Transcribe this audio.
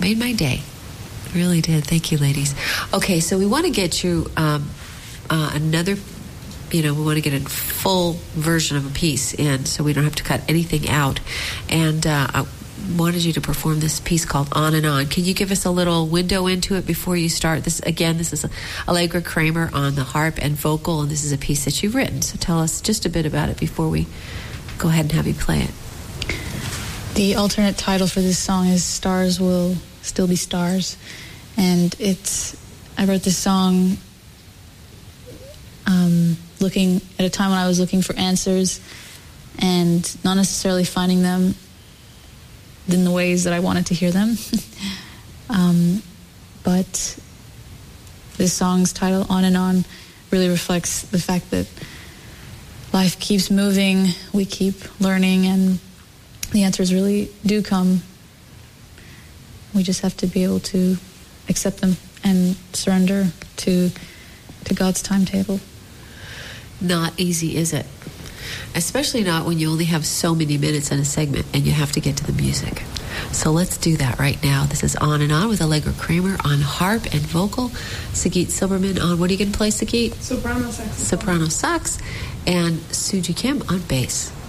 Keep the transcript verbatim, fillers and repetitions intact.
Made my day. Really did. Thank you, ladies. Okay, so we want to get you um, uh, another, you know, we want to get a full version of a piece in so we don't have to cut anything out. And uh, I wanted you to perform this piece called On and On. Can you give us a little window into it before you start? This again, this is Allegra Kramer on the harp and vocal, and this is a piece that you've written. So tell us just a bit about it before we go ahead and have you play it. The alternate title for this song is Stars Will Still Be Stars. And it's, I wrote this song um, looking at a time when I was looking for answers and not necessarily finding them in the ways that I wanted to hear them. um, but this song's title, On and On, really reflects the fact that life keeps moving, we keep learning, and the answers really do come. We just have to be able to accept them and surrender to to God's timetable. Not easy, is it? Especially not when you only have so many minutes in a segment and you have to get to the music. So let's do that right now. This is On and On with Allegra Kramer on harp and vocal. Sagit Silberman on, what are you going to play, Sagit? Soprano sax. Soprano sax. And Suji Kim on bass.